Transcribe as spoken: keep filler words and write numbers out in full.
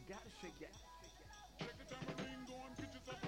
gotta shake that. Take the tambourine, go and get yourself